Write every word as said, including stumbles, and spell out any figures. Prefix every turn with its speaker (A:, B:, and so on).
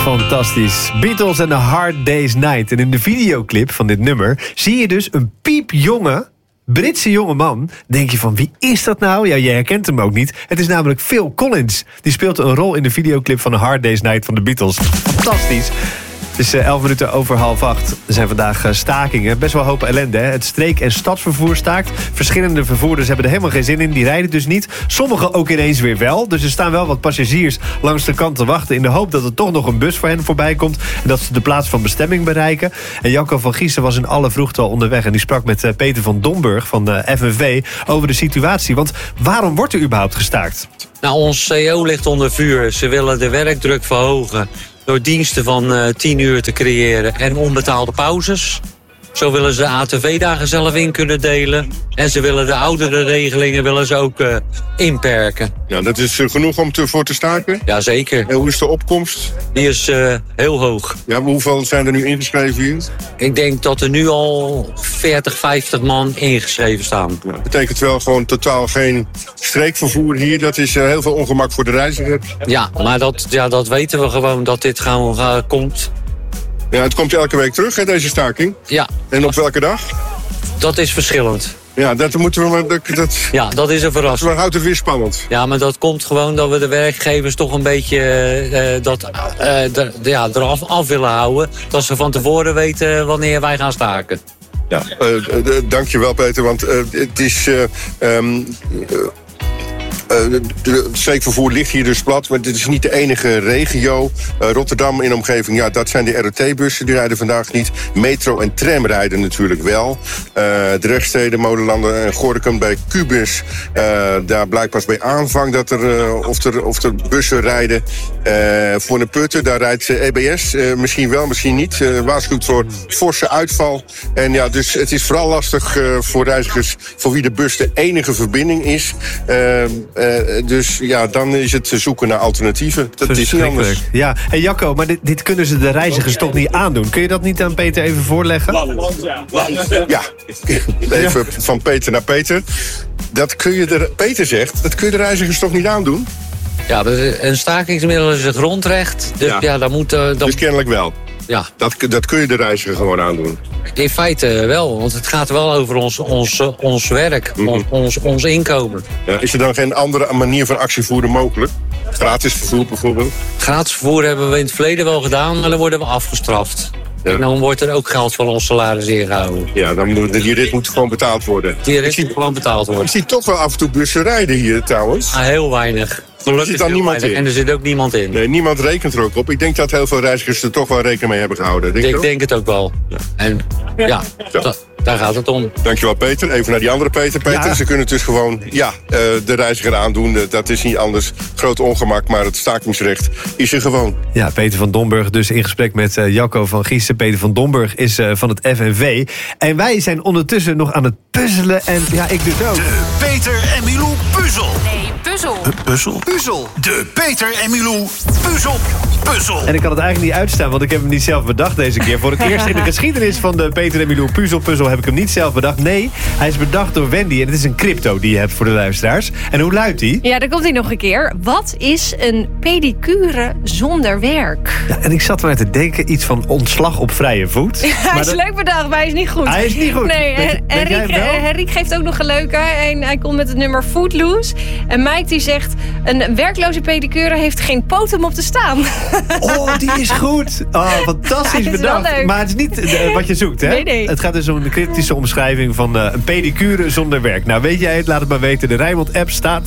A: Fantastisch. Beatles en A Hard Day's Night. En in de videoclip van dit nummer zie je dus een piepjonge Britse jongeman. Denk je van, wie is dat nou? Ja, je herkent hem ook niet. Het is namelijk Phil Collins. Die speelt een rol in de videoclip van A Hard Day's Night van de Beatles. Fantastisch. Het is elf minuten over half acht. Er zijn vandaag stakingen. Best wel een hoop ellende. Hè? Het streek- en stadsvervoer staakt. Verschillende vervoerders hebben er helemaal geen zin in. Die rijden dus niet. Sommigen ook ineens weer wel. Dus er staan wel wat passagiers langs de kant te wachten... in de hoop dat er toch nog een bus voor hen voorbij komt... en dat ze de plaats van bestemming bereiken. En Jacco van Giessen was in alle vroegte al onderweg... en die sprak met Peter van Domburg van de F N V over de situatie. Want waarom wordt er überhaupt gestaakt?
B: Nou, ons C O ligt onder vuur. Ze willen de werkdruk verhogen... door diensten van uh, tien uur te creëren en onbetaalde pauzes. Zo willen ze A T V-dagen zelf in kunnen delen. En ze willen de oudere regelingen willen ze ook uh, inperken.
C: Ja, dat is uh, genoeg om te, voor te staken?
B: Jazeker.
C: En hoe is de opkomst?
B: Die is uh, heel hoog.
C: Ja, maar hoeveel zijn er nu ingeschreven hier?
B: Ik denk dat er nu al veertig, vijftig man ingeschreven staan.
C: Ja, dat betekent wel gewoon totaal geen streekvervoer hier. Dat is uh, heel veel ongemak voor de reiziger.
B: Ja, maar dat, ja, dat weten we gewoon dat dit gewoon uh, komt.
C: Ja, het komt elke week terug, hè, deze staking.
B: Ja.
C: En op welke dag?
B: Dat is verschillend.
C: Ja, dat moeten we maar... Dat, dat,
B: ja, dat is een verrassing.
C: Dat houdt het weer spannend.
B: Ja, maar dat komt gewoon dat we de werkgevers toch een beetje uh, dat, uh, de, ja, eraf af willen houden. Dat ze van tevoren weten wanneer wij gaan staken.
C: Ja, uh, uh, dank je wel, Peter, want uh, het is... Uh, um, uh, Uh, het streekvervoer ligt hier dus plat, maar dit is niet de enige regio. Uh, Rotterdam in de omgeving, ja, dat zijn de R O T-bussen, die rijden vandaag niet. Metro en tram rijden natuurlijk wel. Uh, Drechtsteden, Molenlanden en Gorinchem bij Qbus. Uh, daar blijkt pas bij aanvang dat er, uh, of, er, of er bussen rijden. Uh, voor de Putten, daar rijdt E B S. Uh, misschien wel, misschien niet. Uh, waarschuwt voor forse uitval. En ja, dus het is vooral lastig uh, voor reizigers voor wie de bus de enige verbinding is. Uh, Uh, dus ja, dan is het zoeken naar alternatieven. Dat is niet anders.
A: Ja, en Jacco, maar dit, dit kunnen ze de reizigers toch niet aandoen? Kun je dat niet aan Peter even voorleggen?
C: Ja, even van Peter naar Peter. Dat kun je de, Peter zegt, dat kun je de reizigers toch niet aandoen?
B: Ja, een stakingsmiddel is het grondrecht. Dus ja, ja dan moet... Uh, dan...
C: Dus kennelijk wel.
B: Ja.
C: Dat, dat kun je de reiziger gewoon aandoen.
B: In feite wel, want het gaat wel over ons, ons, ons werk, mm-hmm. ons, ons inkomen.
C: Ja, is er dan geen andere manier van actievoeren mogelijk? Gratis vervoer bijvoorbeeld?
B: Gratis vervoer hebben we in het verleden wel gedaan, maar dan worden we afgestraft. Ja. En dan wordt er ook geld van ons salaris ingehouden.
C: Ja, dan moet, die rit moet gewoon betaald worden.
B: Die rit moet gewoon betaald worden.
C: Ik zie toch wel af en toe bussen rijden hier trouwens.
B: Ah, heel weinig.
C: Er zit dan niemand in.
B: En er zit ook niemand in.
C: Nee, niemand rekent er ook op. Ik denk dat heel veel reizigers er toch wel rekening mee hebben gehouden. Denk
B: ik denk het ook wel. Ja. En ja, da, daar gaat het om.
C: Dankjewel, Peter. Even naar die andere Peter. Peter, ja. Ze kunnen dus gewoon ja, uh, de reiziger aandoen. Dat is niet anders. Groot ongemak, maar het stakingsrecht is er gewoon.
A: Ja, Peter van Domburg dus in gesprek met uh, Jacco van Giessen. Peter van Domburg is uh, van het F N V. En wij zijn ondertussen nog aan het puzzelen. En ja, ik dus ook.
D: De Peter en Milou puzzel.
E: Nee, puzzel.
D: Uh, puzzel? Puzzel. De Peter en Milou puzzel. Puzzel.
A: En ik kan het eigenlijk niet uitstaan, want ik heb hem niet zelf bedacht deze keer. Voor het eerst in de geschiedenis van de Peter en Milou puzzel puzzel heb ik hem niet zelf bedacht. Nee, hij is bedacht door Wendy en het is een crypto die je hebt voor de luisteraars. En hoe luidt die?
E: Ja, daar komt hij nog een keer. Wat is een pedicure zonder werk?
A: Ja, en ik zat maar te denken, iets van ontslag op vrije voet.
E: Ja, hij is
A: dat...
E: leuk bedacht, maar hij is niet goed.
A: Hij is niet goed.
E: Nee,
A: weet,
E: Henrik,
A: weet
E: Henrik geeft ook nog een leuke. En hij komt met het nummer Footloose. En Mike die zegt, een werkloze pedicure heeft geen poten om op te staan.
A: Oh, die is goed. Oh, fantastisch bedacht. Maar het is niet uh, wat je zoekt, hè?
E: Nee, nee.
A: Het gaat dus om een cryptische omschrijving van uh, een pedicure zonder werk. Nou, weet jij het? Laat het maar weten. De Rijnmond-app staat